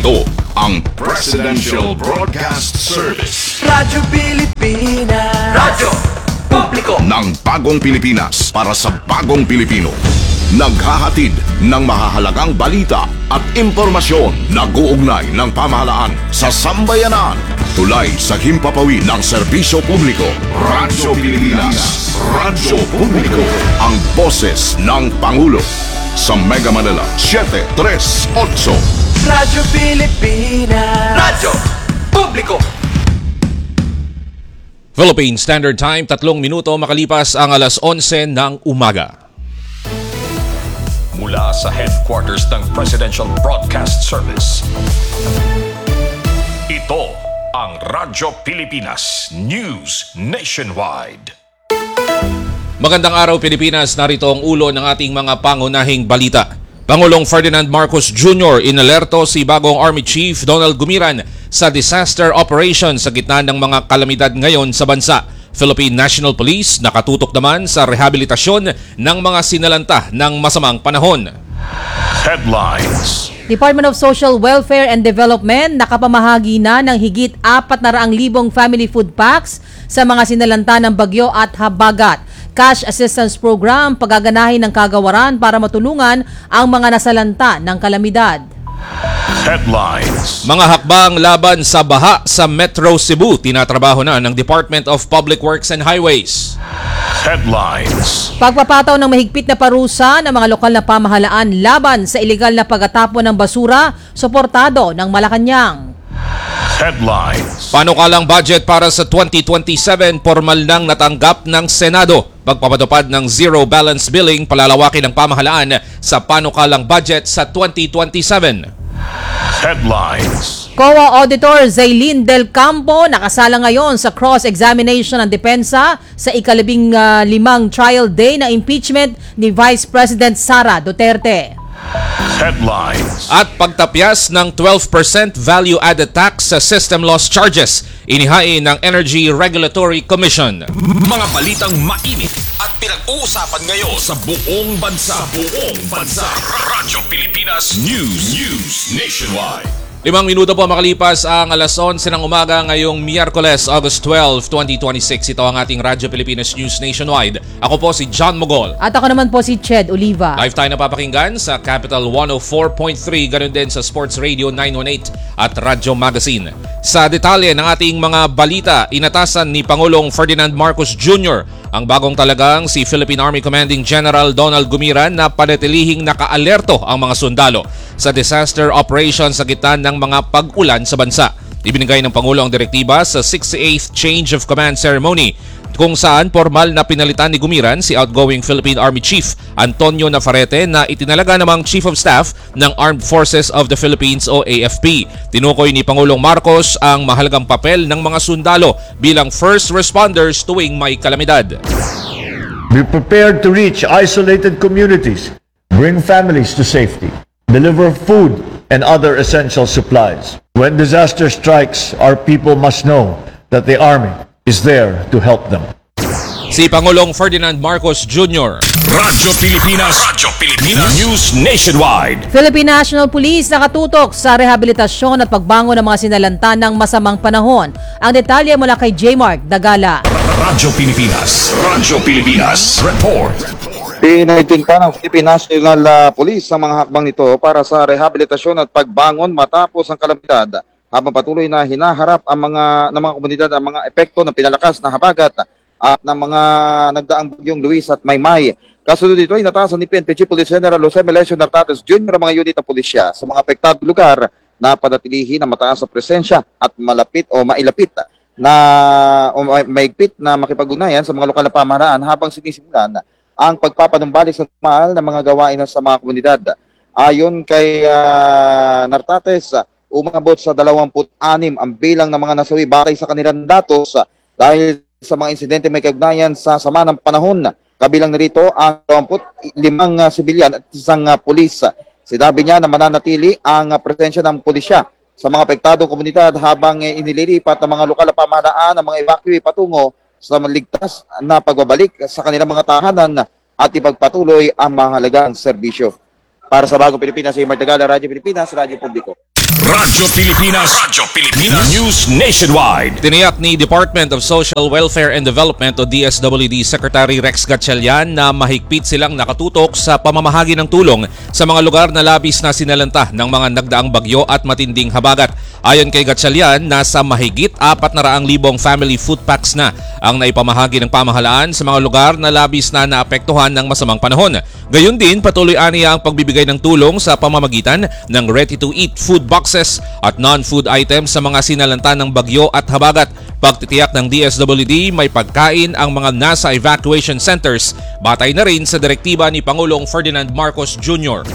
Ito ang Presidential Broadcast Service. Radyo Pilipinas. Radyo Publiko Ng bagong Pilipinas para sa bagong Pilipino. Naghahatid ng mahahalagang balita at impormasyon na guugnay ng pamahalaan sa sambayanan. Tulay sa himpapawid ng serbisyo publiko. Radyo Pilipinas. Radyo Publiko. Ang boses ng Pangulo. Sa Mega Manila, 738. Radyo Pilipinas. Radyo Publiko. Philippine Standard Time, 3 minuto makalipas ang alas 11 ng umaga. Mula sa headquarters ng Presidential Broadcast Service. Ito ang Radyo Pilipinas News Nationwide. Magandang araw Pilipinas, narito ang ulo ng ating mga pangunahing balita. Pangulong Ferdinand Marcos Jr. inalerto si bagong Army Chief Donald Gumiran sa disaster operation sa gitna ng mga kalamidad ngayon sa bansa. Philippine National Police nakatutok naman sa rehabilitasyon ng mga sinalanta ng masamang panahon. Headlines. Department of Social Welfare and Development nakapamahagi na ng higit 400,000 family food packs sa mga sinalanta ng bagyo at habagat. Cash Assistance Program pagaganahin ng kagawaran para matulungan ang mga nasalanta ng kalamidad. Headlines. Mga hakbang laban sa baha sa Metro Cebu tinatrabaho na ng Department of Public Works and Highways. Headlines. Pagpapataw ng mahigpit na parusa ng mga lokal na pamahalaan laban sa ilegal na pagtatapon ng basura, suportado ng Malacanang. Headlines. Panukalang budget para sa 2027 formal nang natanggap ng Senado. Pagpapatupad ng zero balance billing, palalawakin ng pamahalaan sa panukalang budget sa 2027. Headlines. COA Auditor Zaylin Del Campo nakasala ngayon sa cross-examination ng depensa sa ika-15 trial day ng impeachment ni Vice President Sara Duterte. Headlines. At pagtapyas ng 12% value-added tax sa system loss charges, inihain ng Energy Regulatory Commission. Mga balitang mainit at pinag-uusapan ngayon sa buong bansa. Radyo Pilipinas News Nationwide. 5 minuto po makalipas ang alas 11 ng umaga ngayong Miyerkules, August 12, 2026. Ito ang ating Radyo Pilipinas News Nationwide. Ako po si John Mogol. At ako naman po si Ched Oliva. Live tayo napapakinggan sa Capital 104.3, ganun din sa Sports Radio 918 at Radyo Magazine. Sa detalye ng ating mga balita, inatasan ni Pangulong Ferdinand Marcos Jr. ang bagong talagang si Philippine Army Commanding General Donald Gumiran na panatilihing nakaalerto ang mga sundalo sa disaster operation sa gitna ng mga pag-ulan sa bansa. Ibinigay ng Pangulo ang direktiba sa 68th Change of Command Ceremony kung saan formal na pinalitan ni Gumiran si outgoing Philippine Army Chief Antonio Navarrete na itinalaga namang Chief of Staff ng Armed Forces of the Philippines o AFP. Tinukoy ni Pangulong Marcos ang mahalagang papel ng mga sundalo bilang first responders tuwing may kalamidad. Be prepared to reach isolated communities, bring families to safety, deliver food and other essential supplies. When disaster strikes, our people must know that the Army is there to help them. Si Pangulong Ferdinand Marcos Jr. Radyo Pilipinas News Nationwide. Philippine National Police nakatutok sa rehabilitasyon at pagbangon ng mga sinalanta ng masamang panahon. Ang detalye mula kay J. Mark Dagala. Radyo Pilipinas Report. Pinaitinta ng Philippine National Police ang mga hakbang nito para sa rehabilitasyon at pagbangon matapos ang kalamidad habang patuloy na hinaharap ang ng mga komunidad ang mga epekto ng pinalakas na habagat at ng mga nagdaang bagyong Luis at Maymay. Kasunod dito ay natasan ni PNP Chief Police General Jose Melesio Nartates Jr. ang mga unit ng pulisya sa mga apektadong lugar na panatilihin ang mataas na presensya at mailapit na makipag-ugnayan sa mga lokal na pamahalaan habang sinisimulan ang pagpapanumbalik sa mahal ng mga gawain sa mga komunidad. Ayon kay Nartates, umabot sa 26 ang bilang ng mga nasawi batay sa kanilang datos dahil sa mga insidente may kaugnayan sa sama ng panahon. Kabilang narito ang 25 sibilyan at isang pulis. Sinabi niya na mananatili ang presensya ng pulisya sa mga apektadong komunidad habang inililipat ng mga lokal na pamahalaan ang mga evacuee patungo sa maligtas na pagbabalik sa kanilang mga tahanan at ipagpatuloy ang mahalagang serbisyo. Para sa Bagong Pilipinas, si Martagala, Radyo Pilipinas, Radyo Publiko. Radyo Pilipinas. Radyo Pilipinas. News Nationwide. Tiniyak ni Department of Social Welfare and Development o DSWD Secretary Rex Gatchalian na mahigpit silang nakatutok sa pamamahagi ng tulong sa mga lugar na labis na sinalanta ng mga nagdaang bagyo at matinding habagat. Ayon kay Gatchalian, nasa mahigit 400,000 family food packs na ang naipamahagi ng pamahalaan sa mga lugar na labis na naapektuhan ng masamang panahon. Gayun din, patuloy aniya ang pagbibigay ng tulong sa pamamagitan ng ready-to-eat food boxes at non-food items sa mga sinalanta ng bagyo at habagat. Pagtitiyak ng DSWD, may pagkain ang mga nasa evacuation centers, batay na rin sa direktiba ni Pangulong Ferdinand Marcos Jr.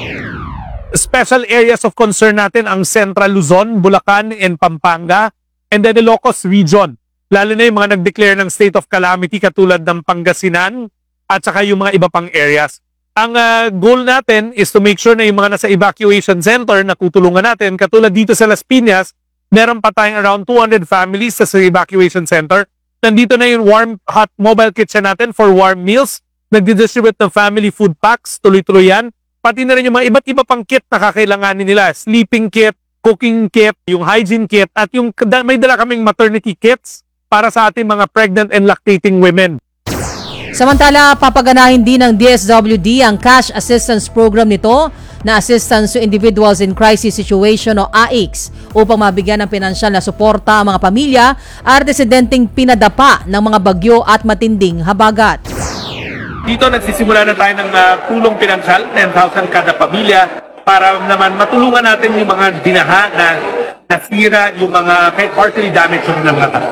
Special areas of concern natin ang Central Luzon, Bulacan, and Pampanga, and then the Ilocos region. Lalo na yung mga nag-declare ng state of calamity katulad ng Pangasinan at saka yung mga iba pang areas. Ang goal natin is to make sure na yung mga nasa evacuation center na tutulungan natin, katulad dito sa Las Piñas, meron pa tayong around 200 families sa evacuation center. Nandito na yung warm hot mobile kitchen natin for warm meals. Nagdi-distribute ng family food packs, tuloy-tuloy yan. Pati na rin yung mga iba't iba pang kit na kakailanganin nila. Sleeping kit, cooking kit, yung hygiene kit, at yung may dala kaming maternity kits para sa ating mga pregnant and lactating women. Samantala, papaganahin din ng DSWD ang cash assistance program nito na Assistance to Individuals in Crisis Situation o AICS upang mabigyan ng pinansyal na suporta ang mga pamilya at residenteng pinadapa ng mga bagyo at matinding habagat. Dito nagsisimula na tayo ng tulong pinansyal, 10,000 kada pamilya, para naman matulungan natin yung mga binaha na nasira, yung mga partially damaged yung mga tao.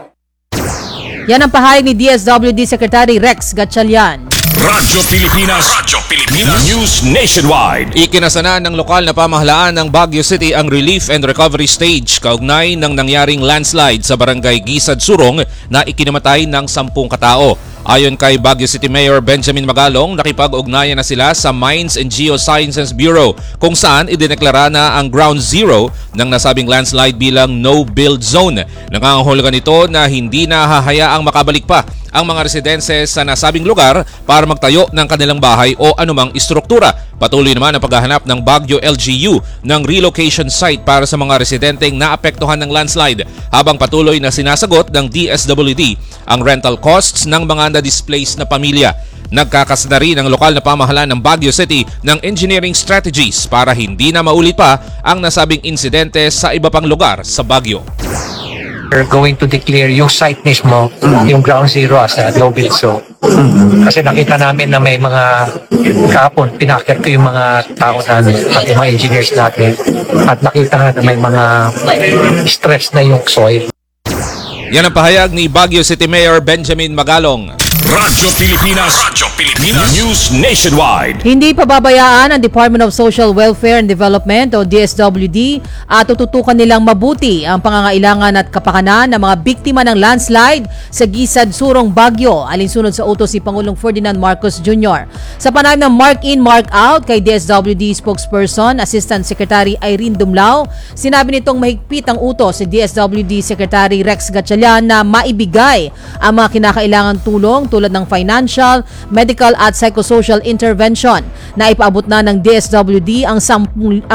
Yan ang pahayag ni DSWD Secretary Rex Gatchalian. Radyo Pilipinas. Radyo Pilipinas. News Nationwide. Ikinasana ng lokal na pamahalaan ng Baguio City ang relief and recovery stage kaugnay ng nangyaring landslide sa barangay Gisad Surong na ikinamatay ng 10 katao. Ayon kay Baguio City Mayor Benjamin Magalong, nakipag-ugnayan na sila sa Mines and Geosciences Bureau kung saan idineklara na ang ground zero ng nasabing landslide bilang no-build zone. Nangangahulugan nito na hindi na hahayaang makabalik pa ang mga residentes sa nasabing lugar para magtayo ng kanilang bahay o anumang istruktura. Patuloy naman ang paghahanap ng Baguio LGU ng relocation site para sa mga residenteng naapektuhan ng landslide habang patuloy na sinasagot ng DSWD ang rental costs ng mga na-displaced na pamilya. Nagkakasana rin ang lokal na pamahalaan ng Baguio City ng engineering strategies para hindi na maulit pa ang nasabing insidente sa iba pang lugar sa Baguio. We're going to declare yung site mismo, yung ground zero as a no-build zone. Kasi nakita namin na may mga kahapon, pinakir ko yung mga tao namin at yung mga engineers natin at nakita na may mga stress na yung soil. Yan ang pahayag ni Baguio City Mayor Benjamin Magalong. Radyo Pilipinas. Radyo Pilipinas. News Nationwide. Hindi pababayaan ang Department of Social Welfare and Development o DSWD at tututukan nilang mabuti ang pangangailangan at kapakanan ng mga biktima ng landslide sa Gisad Surong, Baguio, alinsunod sa utos ni Pangulong Ferdinand Marcos Jr. Sa panayam ng Mark In, Mark Out kay DSWD spokesperson, Assistant Secretary Irene Dumlao, sinabi nitong mahigpit ang utos si DSWD Secretary Rex Gatchalian na maibigay ang mga kinakailangang tulong tulad ng financial, medical at psychosocial intervention. Na ipaabot na ng DSWD ang 10,000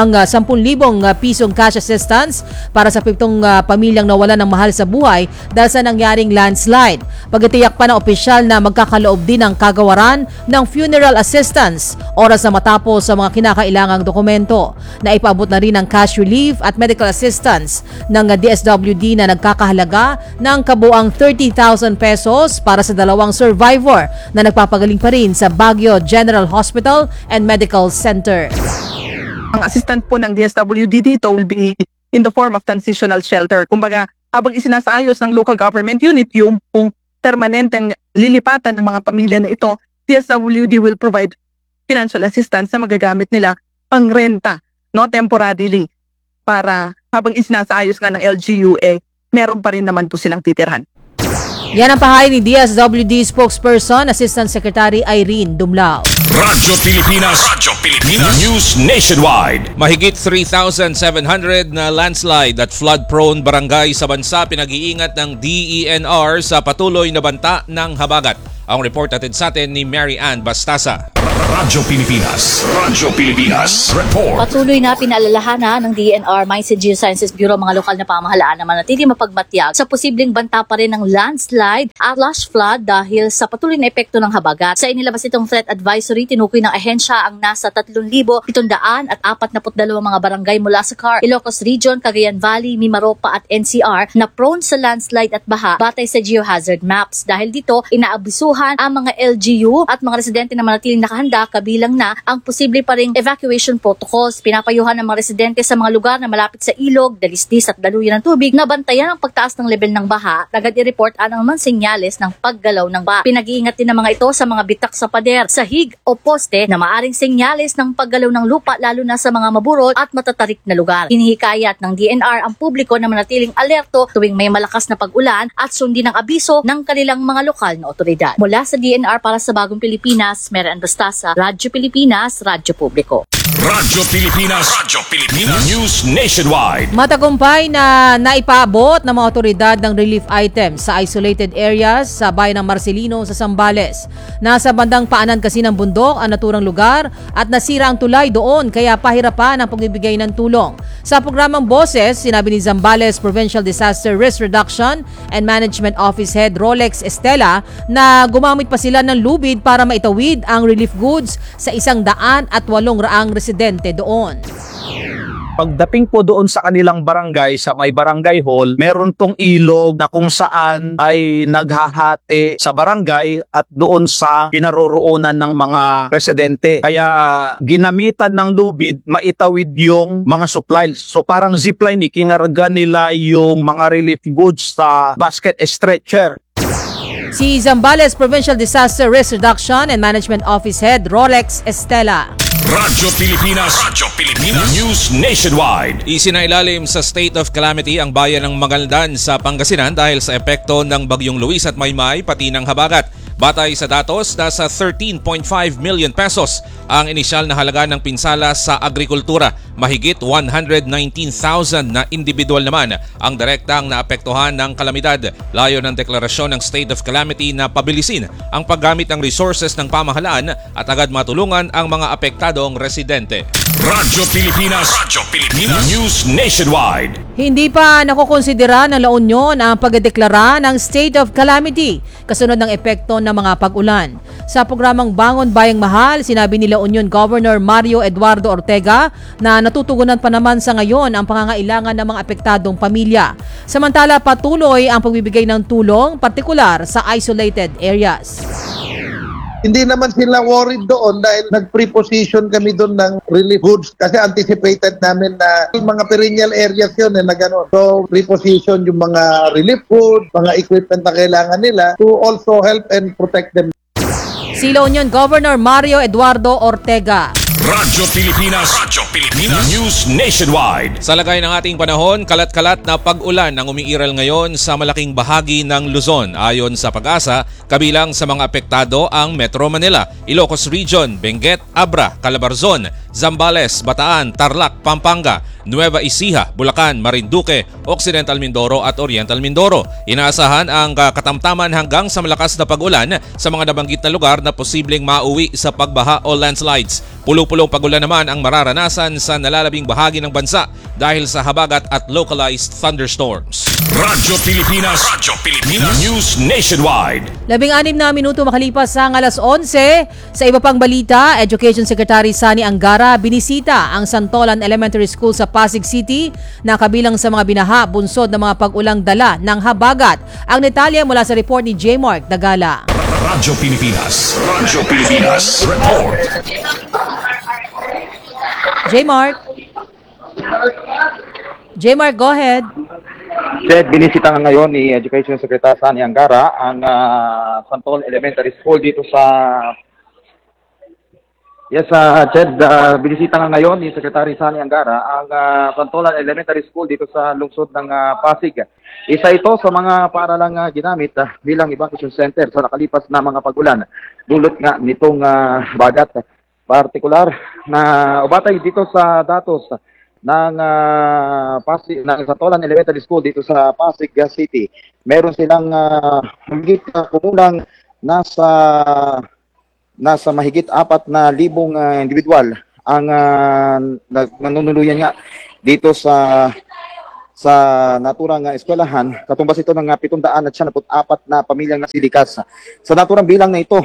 pisong cash assistance para sa 7 pamilyang nawalan ng mahal sa buhay dahil sa nangyaring landslide. Pagtitiyak pa ng opisyal na magkakaloob din ang kagawaran ng funeral assistance oras na matapos sa mga kinakailangang dokumento. Na ipaabot na rin ang cash relief at medical assistance ng DSWD na nagkakahalaga ng kabuang 30,000 pesos para sa 2 survivor na nagpapagaling pa rin sa Baguio General Hospital and Medical Center. Ang assistant po ng DSWD dito will be in the form of transitional shelter. Kumbaga, habang isinasaayos ng local government unit yung permanenteng lilipatan ng mga pamilya na ito, DSWD will provide financial assistance na magagamit nila pang renta, no, temporarily, para habang isinasaayos nga ng LGU, meron pa rin naman po silang titirhan. Yan ang pahayag ni DSWD spokesperson, Assistant Secretary Irene Dumlao. Radyo Pilipinas. Radyo Pilipinas. News Nationwide. Mahigit 3,700 na landslide at flood-prone barangay sa bansa pinag-iingat ng DENR sa patuloy na banta ng habagat. Ang report natin sa atin ni Mary Ann Bastasa. Radyo Pilipinas. Radyo Pilipinas. Report. Patuloy na pinaalalahanan ng DNR Mines and Geosciences Bureau mga lokal na pamahalaan na manatili mapagmatyag sa posibleng banta pa rin ng landslide at flash flood dahil sa patuloy na epekto ng habagat. Sa inilabas itong threat advisory, tinukoy ng ahensya ang nasa 3,742 mga barangay mula sa CAR, Ilocos Region, Cagayan Valley, Mimaropa at NCR na prone sa landslide at baha batay sa geohazard maps. Dahil dito, inaabisuhan ang mga LGU at mga residente na manatiling nakahanda kabilang na ang posible pa ring evacuation protocols. Pinapayuhan ng mga residente sa mga lugar na malapit sa ilog, dalisdis at daluyan ng tubig na bantayan ang pagtaas ng level ng baha. Agad i-report ang mga senyales ng paggalaw ng baha. Pinag-iingat din ng mga ito sa mga bitak sa pader, sahig o poste na maaring senyales ng paggalaw ng lupa lalo na sa mga maburol at matatarik na lugar. Hinihikayat ng DNR ang publiko na manatiling alerto tuwing may malakas na pag-ulan at sundin ang abiso ng kanilang mga lokal na otoridad. Mula sa DNR para sa Bagong Pilipinas, Mary Ann Bastasa, Radyo Pilipinas, Radyo Publiko. Radyo Pilipinas. Radyo Pilipinas. News Nationwide. Matagumpay na naipaabot ng mga otoridad ng relief items sa isolated areas sa bayan ng Marcelino sa Zambales. Nasa bandang paanan kasi ng bundok ang naturang lugar at nasira ang tulay doon kaya pahirapan ang pagbibigay ng tulong. Sa programang Boses, sinabi ni Zambales Provincial Disaster Risk Reduction and Management Office Head Rolex Estela na gumamit pa sila ng lubid para maitawid ang relief goods sa 108 residente doon. Pagdating po doon sa kanilang barangay, sa may barangay hall, meron tong ilog na kung saan ay naghahati sa barangay at doon sa kinaroroonan ng mga residente. Kaya ginamitan ng lubid, maitawid yung mga supplies. So parang zipline, ikinarga nila yung mga relief goods sa basket stretcher. Si Zambales Provincial Disaster Risk Reduction and Management Office Head Rolex Estela. Radyo Pilipinas. Radyo Pilipinas. News Nationwide. Isinailalim sa state of calamity ang bayan ng Magaldan sa Pangasinan dahil sa epekto ng Bagyong Luis at Maymay pati ng habagat. Batay sa datos, nasa 13.5 million pesos ang inisyal na halaga ng pinsala sa agrikultura. Mahigit 119,000 na individual naman ang direktang naapektuhan ng kalamidad. Layo ng deklarasyon ng state of calamity na pabilisin ang paggamit ng resources ng pamahalaan at agad matulungan ang mga apektadong residente. Radyo Pilipinas. Radyo Pilipinas. News Nationwide. Hindi pa nakukonsidera ng La Union ang pagdedeklara ng state of calamity kasunod ng epekto ng mga pag-ulan. Sa programang Bangon Bayang Mahal, sinabi ni La Union Governor Mario Eduardo Ortega na natutugunan pa naman sa ngayon ang pangangailangan ng mga apektadong pamilya. Samantala, patuloy ang pagbibigay ng tulong, partikular sa isolated areas. Hindi naman sila worried doon dahil nag-preposition kami doon ng relief goods kasi anticipated namin na mga perennial areas yun na gano'n. So, preposition yung mga relief goods, mga equipment na kailangan nila to also help and protect them. Si La Union Governor Mario Eduardo Ortega. Radyo Pilipinas. Radyo Pilipinas. News Nationwide. Sa lagay ng ating panahon, kalat-kalat na pag-ulan ang umiiral ngayon sa malaking bahagi ng Luzon. Ayon sa Pag-asa, kabilang sa mga apektado ang Metro Manila, Ilocos Region, Benguet, Abra, Calabarzon, Zambales, Bataan, Tarlac, Pampanga, Nueva Ecija, Bulacan, Marinduque, Occidental Mindoro at Oriental Mindoro. Inaasahan ang katamtaman hanggang sa malakas na pag-ulan sa mga nabanggit na lugar na posibleng mauwi sa pagbaha o landslides. Pulo-pulong pag-ulan naman ang mararanasan sa nalalabing bahagi ng bansa dahil sa habagat at localized thunderstorms. Radyo Pilipinas. Radyo Pilipinas. News Nationwide. 16 na minuto makalipas sa alas 11. Sa iba pang balita, Education Secretary Sani Angara binisita ang Santolan Elementary School sa Pasig City na kabilang sa mga binaha bunsod ng mga pag-ulang dala ng habagat. Ang detalye mula sa report ni J. Mark Dagala. Radyo Pilipinas. Radyo Pilipinas. Report. J. Mark. J. Mark, go ahead. Sir, binisita nga ngayon ni Education Secretary Sani Angara ang Santolan Elementary School dito sa Chad, binisita nga ngayon ni Secretary Sani Angara ang Santolan Elementary School dito sa lungsod ng Pasig. Isa ito sa mga paaralang ginamit bilang evacuation center sa nakalipas na mga pag-ulan. Dulot nga nitong bagat, partikular na ubatay dito sa datos ng Pasig, ng Santolan Elementary School dito sa Pasig City. Meron silang kumulang nasa mahigit 4,000 individual ang nanunuluyan nga dito sa naturang eskwelahan. Katumbas ito ng 794 na pamilyang nasilikas. Sa naturang bilang na ito,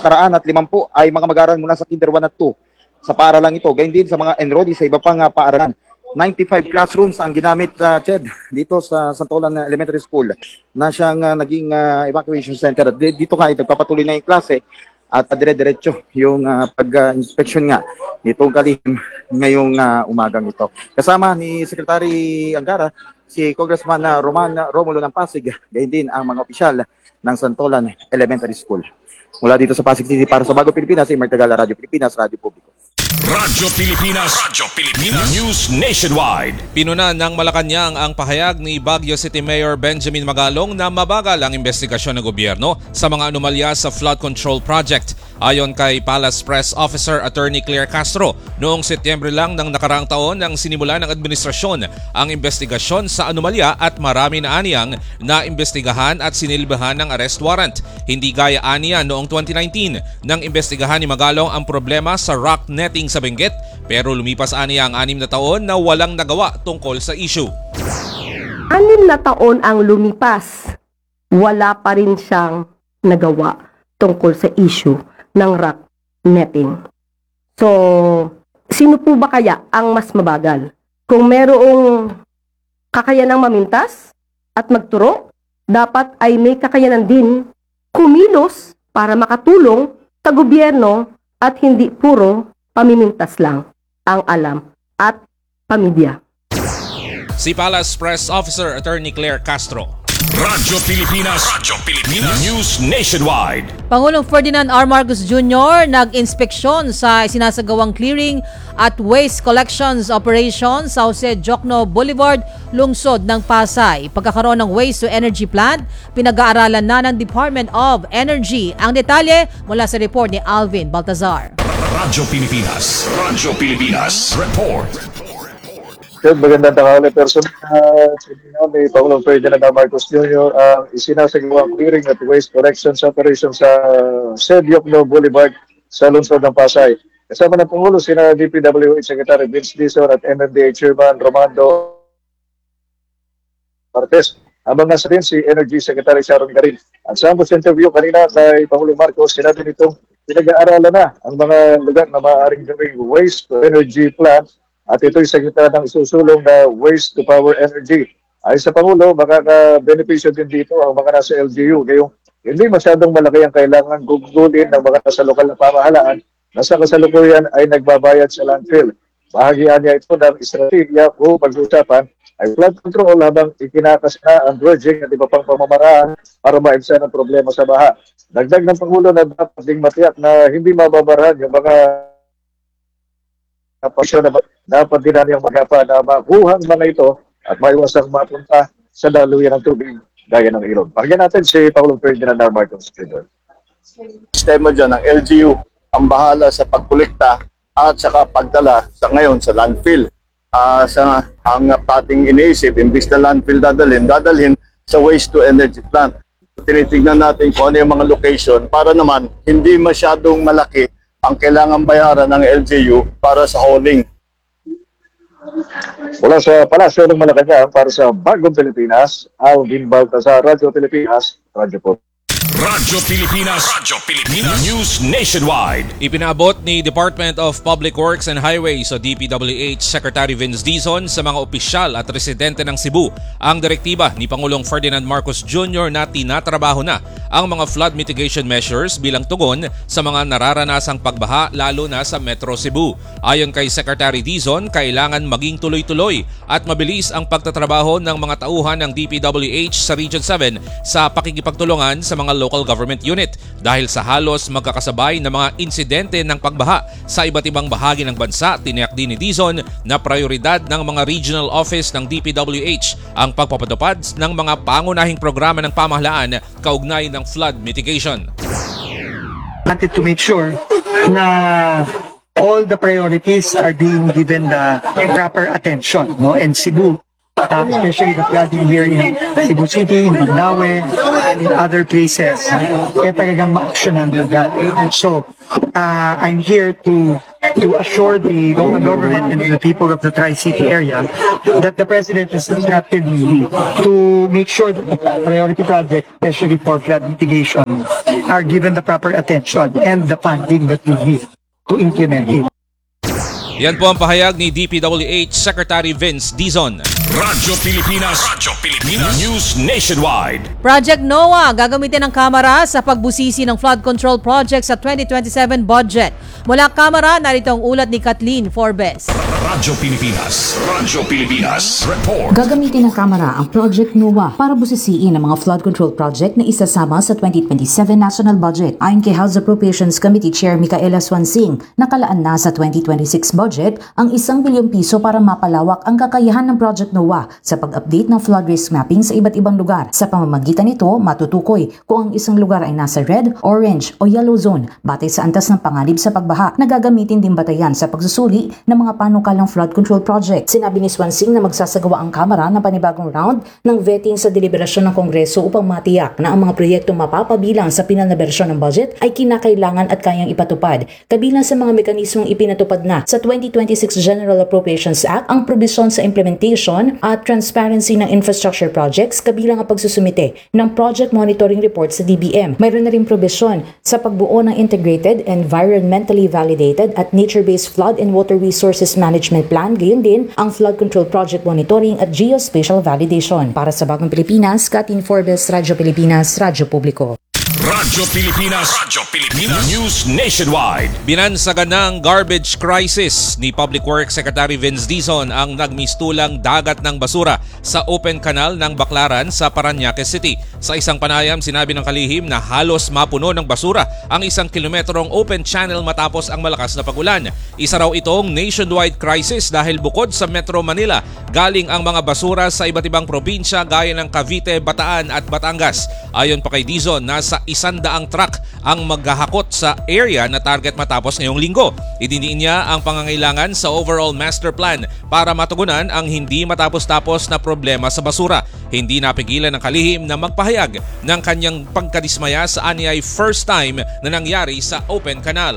450 ay mga mag-aaral mula sa Kinder 1 at 2 sa paaralang ito. Gayun din sa mga enrollees sa iba pang paaralan. 95 classrooms ang ginamit, Ched, dito sa Santolan Elementary School na siyang naging evacuation center. Dito nga, nagpapatuloy na yung klase at dire-diretso yung pag-inspection nga nitong kalihim ngayong umagang ito. Kasama ni Secretary Angara, si Congressman Romulo ng Pasig, gayon din ang mga opisyal ng Santolan Elementary School. Mula dito sa Pasig City para sa Bagong Pilipinas, si Martagala, Radio Pilipinas, Radio Publiko. Radyo Pilipinas. Radyo Pilipinas. News Nationwide. Pinuna ng Malacanang ang pahayag ni Baguio City Mayor Benjamin Magalong na mabagal ang investigasyon ng gobyerno sa mga anomalya sa flood control project. Ayon kay Palace Press Officer Attorney Claire Castro, noong Setyembre lang ng nakaraang taon nang sinimula ng administrasyon ang investigasyon sa anomalya at marami na aniyang naimbestigahan at sinilbahan ng arrest warrant. Hindi gaya aniya noong 2019 nang imbestigahan ni Magalong ang problema sa rock netting sa Benguet, pero lumipas aniya ang 6 na taon na walang nagawa tungkol sa issue. 6 na taon ang lumipas, wala pa rin siyang nagawa tungkol sa issue ng rock netting. So, sino po ba kaya ang mas mabagal? Kung merong kakayanang mamintas at magturo, dapat ay may kakayanan din kumilos para makatulong sa gobyerno at hindi puro pamimintas lang ang alam at pamilya. Si Palace Press Officer Attorney Claire Castro. Radyo Pilipinas. Radyo Pilipinas. News Nationwide. Pangulong Ferdinand R. Marcos Jr. nag-inspeksyon sa sinasagawang clearing at waste collections operation sa Jose Jocno Boulevard, lungsod ng Pasay. Pagkakaroon ng waste-to-energy plant, pinag-aaralan na ng Department of Energy. Ang detalye mula sa report ni Alvin Baltazar. Radyo Pilipinas. Radyo Pilipinas. Report. Magandang tanghali, person ni Pangulong Ferdinand Marcos Jr. ang isinasagawang clearing at waste collections operation sa Jose Jocno Boulevard sa lungsod ng Pasay. Kasama ng Pangulo sina DPWH Secretary Vince Dizon at MMDA Chairman Romando Martes. Habang nasa din si Energy Secretary Sharon Garin. At sa ambos interview kanina kay Pangulong Marcos, sinabi nitong pinag-aaralan na ang mga lugar na maaaring gawing waste-to-energy plant at ito'y sekretary ng isusulong na waste-to-power energy. Ay sa Pangulo, makaka-benepisyo din dito ang mga nasa LGU. Ngayong hindi masyadong malaki ang kailangan gugulin ng mga nasa lokal na pamahalaan na sa kasalukuyan ay nagbabayad sa landfill. Bahagian niya ito ng estrategiya o pag-usapan ay flood control habang ikinakas na ang dredging at iba pang pamamaraan para maibsan ang problema sa baha. Dagdag ng Pangulo na dapat ding matiyak na hindi mababarahan yung mga pasyon na dapat din niyang magapa na makuhang mga ito at maiwasang mapunta sa daluyan ng tubig gaya ng ilog. Pakinggan natin si Pangulong Ferdinand Marcos Jr. Sistema dyan ng LGU ang bahala sa pagkolekta at saka pagdala sa ngayon sa landfill. Ang ating iniisip, imbis na landfill dadalhin sa waste-to-energy plant. Tinitignan natin kung ano yung mga location para naman hindi masyadong malaki ang kailangan bayaran ng LGU para sa hauling. Mula sa Palasyo ng Malacanang para sa Bagong Pilipinas, Alvin Baltazar, Radio Pilipinas, Radio Po. Radyo Pilipinas. Radyo Pilipinas. News Nationwide. Ipinabot ni Department of Public Works and Highways o DPWH Secretary Vince Dizon sa mga opisyal at residente ng Cebu ang direktiba ni Pangulong Ferdinand Marcos Jr. na tinatrabaho na ang mga flood mitigation measures bilang tugon sa mga nararanasang pagbaha lalo na sa Metro Cebu. Ayon kay Secretary Dizon, kailangan maging tuloy-tuloy at mabilis ang pagtatrabaho ng mga tauhan ng DPWH sa Region 7 sa pakikipagtulungan sa mga local government unit dahil sa halos magkakasabay na mga insidente ng pagbaha sa iba't ibang bahagi ng bansa. Tiniyak din ni Dizon na prioridad ng mga regional office ng DPWH ang pagpapatupad ng mga pangunahing programa ng pamahalaan kaugnay ng flood mitigation. Wanted to make sure na all the priorities are being given the proper attention, no? And Cebu especially the flooding here in Cebu City, in Mandaue, and in other places. Kaya talagang ma-actionan agad. So, I'm here to assure the local government and the people of the Tri-City area that the President has instructed me to make sure that the priority projects, especially for flood mitigation, are given the proper attention and the funding that we need to implement it. Yan po ang pahayag ni DPWH Secretary Vince Dizon. Radyo Pilipinas. News Nationwide. Project NOAA gagamitin ng Kamara sa pagbusisi ng flood control project sa 2027 budget. Mula Kamara, narito ang ulat ni Kathleen Forbes. Radyo Pilipinas. Report. Gagamitin ng Kamara ang Project NOAA para busisiin ang mga flood control project na isasama sa 2027 national budget. Ayon kay House Appropriations Committee Chair Micaela Swansing, nakalaan na sa 2026 budget ang 1 bilyong piso para mapalawak ang kakayahan ng Project NOAA sa pag-update ng flood risk mapping sa iba't ibang lugar. Sa pamamagitan nito, matutukoy kung ang isang lugar ay nasa red, orange o yellow zone batay sa antas ng panganib sa pagbaha na gagamitin din batayan sa pagsusuri ng mga panukalang flood control project. Sinabi ni Swansing na magsasagawa ang Kamara ng panibagong round ng vetting sa deliberasyon ng Kongreso upang matiyak na ang mga proyektong mapapabilang sa pinal na bersyon ng budget ay kinakailangan at kayang ipatupad. Kabilang sa mga mekanismong ipinatupad na sa 2026 General Appropriations Act ang probisyon sa implementation at transparency ng infrastructure projects kabilang ang pagsusumite ng project monitoring report sa DBM. Mayroon na rin probisyon sa pagbuo ng integrated, environmentally validated at nature-based flood and water resources management plan, gayon din ang flood control project monitoring at geospatial validation. Para sa Bagong Pilipinas, Kathleen Forbes, Radyo Pilipinas, Radyo Publiko. Radyo Pilipinas. News Nationwide. Binansagan ng garbage crisis ni Public Works Secretary Vince Dizon ang nagmistulang dagat ng basura sa open canal ng Baclaran sa Parañaque City. Sa isang panayam, sinabi ng kalihim na halos mapuno ng basura ang 1 kilometrong open channel matapos ang malakas na pagulan. Isa raw itong nationwide crisis dahil bukod sa Metro Manila, galing ang mga basura sa iba't ibang probinsya gaya ng Cavite, Bataan at Batangas. Ayon pa kay Dizon, nasa 100 truck ang maghahakot sa area na target matapos ngayong linggo. Idiniin niya ang pangangailangan sa overall master plan para matugunan ang hindi matapos-tapos na problema sa basura. Hindi napigilan ng kalihim na magpahayag ng kanyang pagkadismaya sa anyay first time na nangyari sa open canal.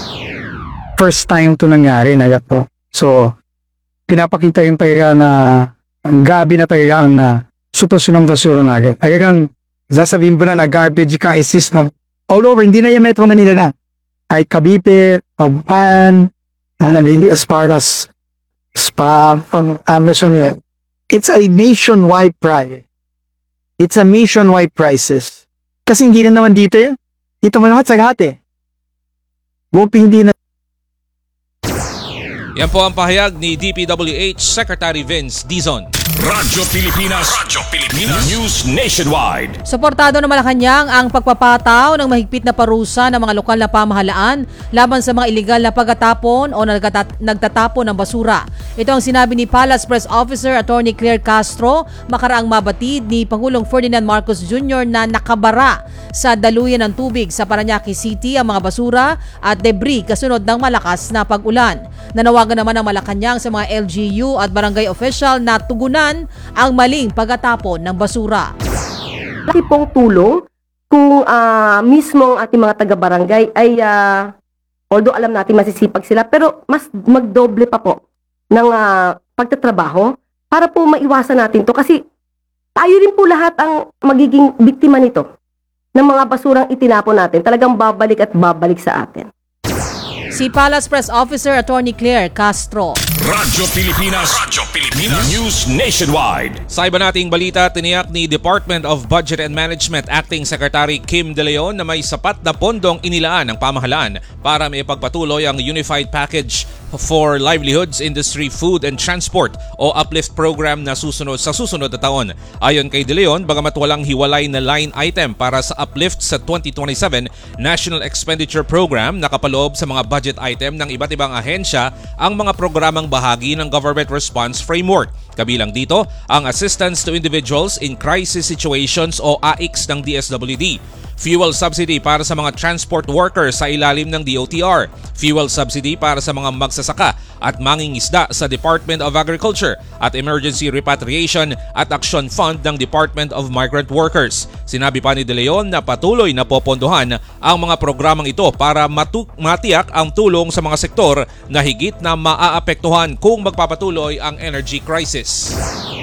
First time ito nangyari na yato. So, pinapakita yung talaga na ang gabi na talaga ang sitwasyon ng basura natin. Ayagang sasabihin mo na garbage crisis na all over, hindi na yung Metro Manila na. Ay Cavite, Pabuan, as far as it's a nationwide crisis. It's a nationwide crisis. Kasi hindi na naman dito yan. Dito man lahat sa lahat eh. Hindi na. Yan po ang pahayag ni DPWH Secretary Vince Dizon. Radyo Pilipinas. News Nationwide. Suportado ng Malacanang ang pagpapataw ng mahigpit na parusa ng mga lokal na pamahalaan laban sa mga iligal na pagtatapon o nagtatapon ng basura. Ito ang sinabi ni Palace Press Officer Attorney Claire Castro makaraang mabatid ni Pangulong Ferdinand Marcos Jr. na nakabara sa daluyan ng tubig sa Parañaque City ang mga basura at debris kasunod ng malakas na pag-ulan. Nanawagan naman ang Malacanang sa mga LGU at barangay official na tugunan ang maling pagtatapon ng basura. Laki pong tulong kung mismo ang ating mga taga-barangay ay although alam natin masisipag sila pero mas magdoble pa po ng pagtatrabaho para po maiwasan natin to kasi tayo rin po lahat ang magiging biktima nito ng mga basurang itinapon natin. Talagang babalik at babalik sa atin. Si Palace Press Officer Attorney Claire Castro. Radyo Pilipinas. News Nationwide. Sa iba nating balita, tiniyak ni Department of Budget and Management Acting Secretary Kim De Leon na may sapat na pondong inilaan ng pamahalaan para may pagpatuloy ang Unified Package for Livelihoods, Industry, Food and Transport o UPLIFT program na susunod na taon. Ayon kay De Leon, bagamat walang hiwalay na line item para sa UPLIFT sa 2027 National Expenditure Program, nakapaloob sa mga budget item ng iba't ibang ahensya ang mga programang bahagi ng Government Response Framework. Kabilang dito ang Assistance to Individuals in Crisis Situations o AICS ng DSWD, fuel subsidy para sa mga transport workers sa ilalim ng DOTR, fuel subsidy para sa mga magsasaka at mangingisda sa Department of Agriculture at Emergency Repatriation at Action Fund ng Department of Migrant Workers. Sinabi pa ni De Leon na patuloy na popondohan ang mga programang ito para matiyak ang tulong sa mga sektor na higit na maaapektuhan kung magpapatuloy ang energy crisis.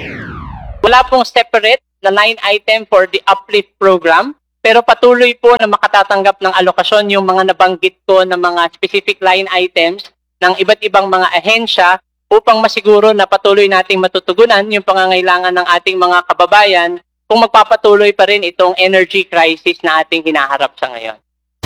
Wala pong separate na line item for the uplift program, pero patuloy po na makatatanggap ng alokasyon yung mga nabanggit ko na mga specific line items ng iba't ibang mga ahensya upang masiguro na patuloy nating matutugunan yung pangangailangan ng ating mga kababayan kung magpapatuloy pa rin itong energy crisis na ating hinaharap sa ngayon.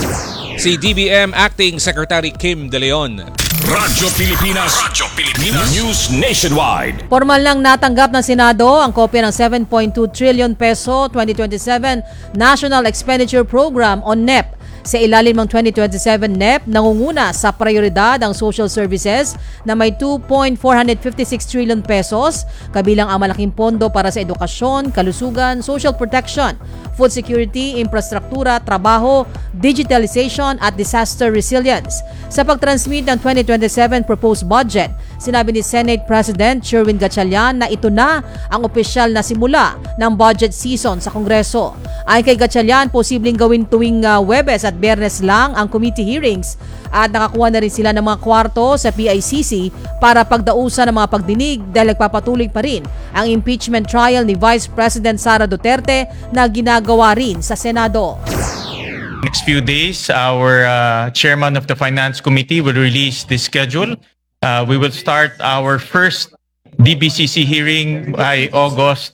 Si DBM Acting Secretary Kim De Leon. Radyo Pilipinas News Nationwide. Formal lang natanggap ng Senado ang kopya ng 7.2 trillion peso 2027 National Expenditure Program o NEP. Sa ilalim ng 2027 NEP, nangunguna sa prioridad ang social services na may 2.456 trillion pesos, kabilang ang malaking pondo para sa edukasyon, kalusugan, social protection, food security, infrastruktura, trabaho, digitalization at disaster resilience. Sa pagtransmit ng 2027 proposed budget, sinabi ni Senate President Sherwin Gatchalian na ito na ang opisyal na simula ng budget season sa Kongreso. Ayon kay Gatchalian, posibleng gawin tuwing Huwebes at Biyernes lang ang committee hearings at nakakuha na rin sila ng mga kwarto sa PICC para pagdausan ng mga pagdinig dahil nagpapatuloy pa rin ang impeachment trial ni Vice President Sara Duterte na ginagawa rin sa Senado. Next few days, our chairman of the Finance Committee will release the schedule. We will start our first DBCC hearing by August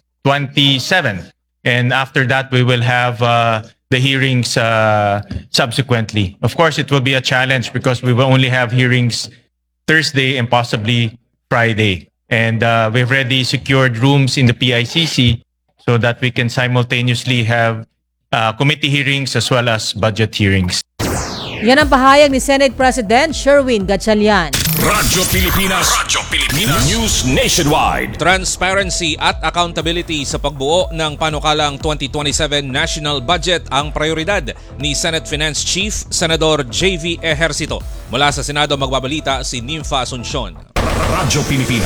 27. And after that, we will have the hearings subsequently. Of course, it will be a challenge because we will only have hearings Thursday and possibly Friday. And we've already secured rooms in the PICC so that we can simultaneously have committee hearings as well as budget hearings. Yan ang pahayag ni Senate President Sherwin Gatchalian. Radyo Pilipinas News Nationwide. Transparency at accountability sa pagbuo ng panukalang 2027 national budget ang prioridad ni Senate Finance Chief Senador JV Ejercito. Mula sa Senado magbabalita si Nympha Asuncion. Radyo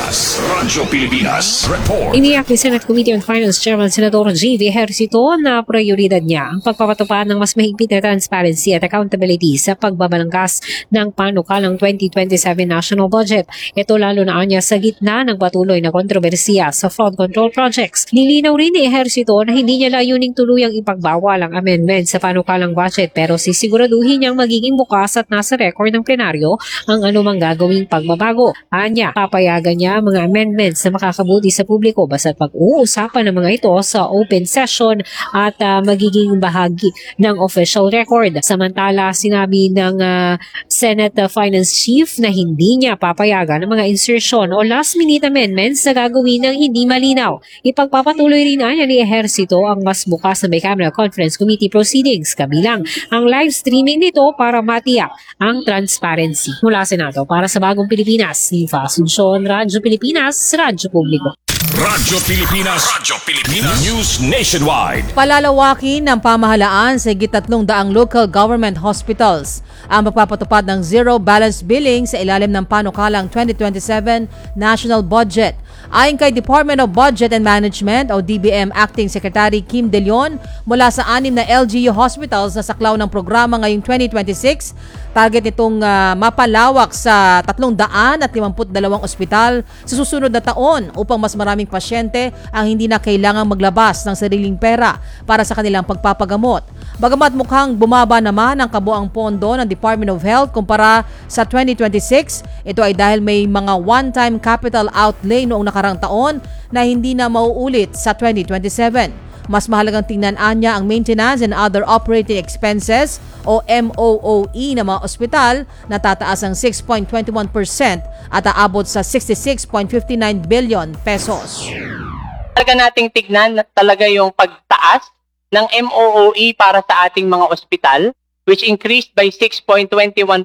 Pilipinas Report. Iniyak ni Senate Committee on Finance Chairman Senador JV Ejercito na prioridad niya ang pagpapatupad ng mas mahigpit na transparency at accountability sa pagbabalangkas ng panukalang 2027 national budget. Ito lalo na anya sa gitna ng patuloy na kontrobersiya sa flood control projects. Nilinaw rin ni Ejercito na hindi niya layuning tuluyang ipagbawal ang amendment sa panukalang budget pero sisiguraduhin niyang magiging bukas at nasa record ng plenaryo ang anumang gagawing pagbabago. Anya, papayagan niya mga amendments na makakabuti sa publiko basta't pag-uusapan ng mga ito sa open session at magiging bahagi ng official record. Samantala, sinabi ng Senate Finance Chief na hindi niya papayagan ng mga insertion o last-minute amendments na gagawin ng hindi malinaw. Ipagpapatuloy rin niya ni Ejercito ang mas bukas na bicameral conference committee proceedings kabilang ang live streaming nito para matiyak ang transparency. Mula Senado, para sa Bagong Pilipinas, Nympha Asuncion, Radyo Pilipinas, Radyo Publiko. Radyo Pilipinas News Nationwide. Palalawakin ng pamahalaan sa higit 300 local government hospitals ang magpapatupad ng zero balance billing sa ilalim ng panukalang 2027 national budget. Ayon kay Department of Budget and Management o DBM Acting Secretary Kim De Leon, mula sa 6 na LGU hospitals na saklaw ng programa ngayong 2026, target itong mapalawak sa 352 ospital sa susunod na taon upang mas maraming pasyente ang hindi na kailangang maglabas ng sariling pera para sa kanilang pagpapagamot. Bagamat mukhang bumaba naman ang kabuang pondo ng Department of Health kumpara sa 2026, ito ay dahil may mga one-time capital outlay noong nakarang taon na hindi na mauulit sa 2027. Mas mahalagang tingnan niya ang maintenance and other operating expenses o MOOE ng mga ospital na tataas ang 6.21% at aabot sa 66.59 billion pesos. Talaga nating tignan na talaga yung pagtaas ng MOOE para sa ating mga ospital, which increased by 6.21%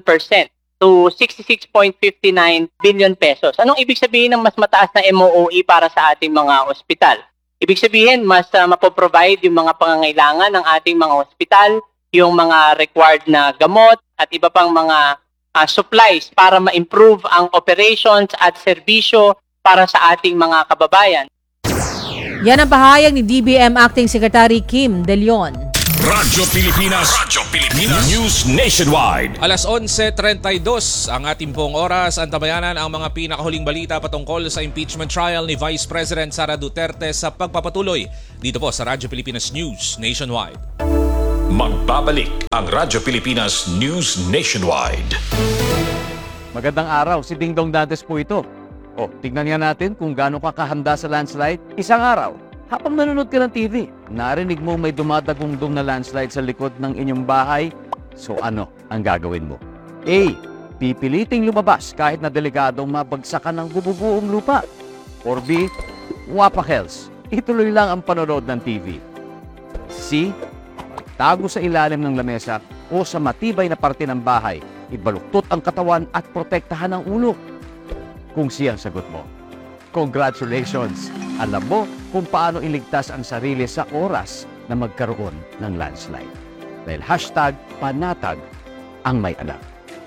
to 66.59 billion pesos. Anong ibig sabihin ng mas mataas na MOOE para sa ating mga ospital? Ibig sabihin, mas mapoprovide yung mga pangangailangan ng ating mga ospital, yung mga required na gamot at iba pang mga supplies para ma-improve ang operations at serbisyo para sa ating mga kababayan. Yan ang pahayag ni DBM Acting Secretary Kim De Leon. Radyo Pilipinas. News Nationwide. Alas 11:32 ang ating pong oras. Antabayanan ang mga pinakahuling balita patungkol sa impeachment trial ni Vice President Sara Duterte sa pagpapatuloy dito po sa Radyo Pilipinas News Nationwide. Magbabalik ang Radyo Pilipinas News Nationwide. Magandang araw, si Dingdong Dantes po ito. O, tignan nga natin kung gaano ka kahanda sa landslide. Isang araw, habang nanonood ka ng TV, narinig mo may dumadagungdong na landslide sa likod ng inyong bahay. So ano ang gagawin mo? A. Pipiliting lumabas kahit na delikadong mabagsakan ng bububuong lupa. Or B. Wapakels, ituloy lang ang panonood ng TV. C. Tago sa ilalim ng lamesa o sa matibay na parte ng bahay, ibaluktot ang katawan at protektahan ang ulo. Kung siya ang sagot mo, congratulations! Alam mo kung paano iligtas ang sarili sa oras na magkaroon ng landslide. Dahil #panatag ang may alam.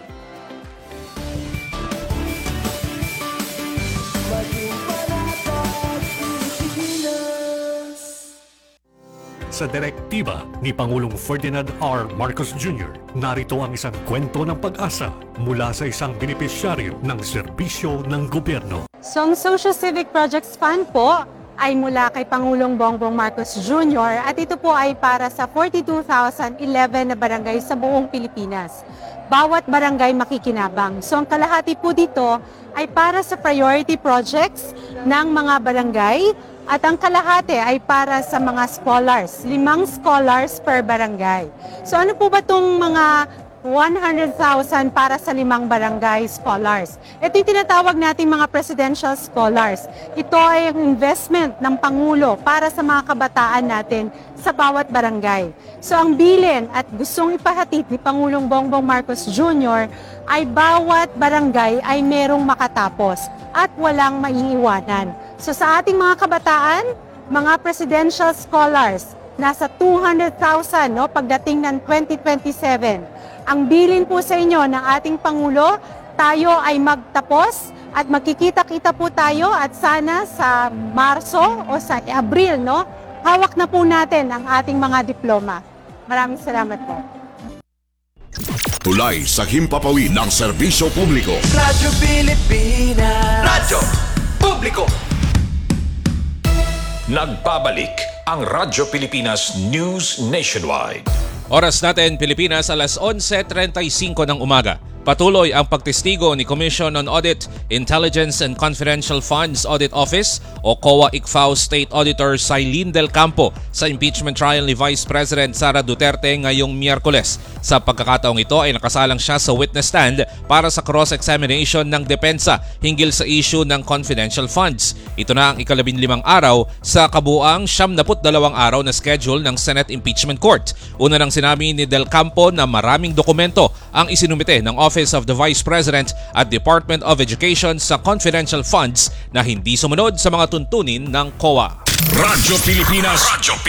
Sa direktiba ni Pangulong Ferdinand R. Marcos Jr., narito ang isang kwento ng pag-asa mula sa isang benepisyaryo ng serbisyo ng gobyerno. So ang Social Civic Projects Fund po ay mula kay Pangulong Bongbong Marcos Jr. at ito po ay para sa 42,011 na barangay sa buong Pilipinas. Bawat barangay makikinabang. So ang kalahati po dito ay para sa priority projects ng mga barangay at ang kalahati ay para sa mga scholars, 5 scholars per barangay. So ano po ba itong mga 100,000 para sa 5 barangay scholars? Ito yung tinatawag nating mga presidential scholars. Ito ay ang investment ng Pangulo para sa mga kabataan natin sa bawat barangay. So ang bilin at gustong ipahatid ni Pangulong Bongbong Marcos Jr. ay bawat barangay ay merong makatapos at walang maiiwanan. So sa ating mga kabataan, mga presidential scholars, nasa 200,000 pagdating ng 2027. Ang bilin po sa inyo ng ating Pangulo, tayo ay magtapos at magkikita-kita po tayo at sana sa Marso o sa Abril, hawak na po natin ang ating mga diploma. Maraming salamat po. Tulay sa himpapawid ng serbisyo publiko. Radyo Pilipinas. Radyo Publiko. Nagbabalik ang Radyo Pilipinas News Nationwide. Oras natin Pilipinas, alas 11:35 ng umaga. Patuloy ang pagtestigo ni Commission on Audit, Intelligence and Confidential Funds Audit Office o COA-ICFAO State Auditor Sailin Del Campo sa impeachment trial ni Vice President Sara Duterte ngayong Miyerkules. Sa pagkakataong ito ay nakasalang siya sa witness stand para sa cross-examination ng depensa hinggil sa issue ng confidential funds. Ito na ang ika-15 araw sa kabuuang 72 araw na schedule ng Senate Impeachment Court. Una nang sinabi ni Del Campo na maraming dokumento ang isinumite ng Office of the Vice President at Department of Education sa confidential funds na hindi sumunod sa mga tuntunin ng COA. Radyo Pilipinas.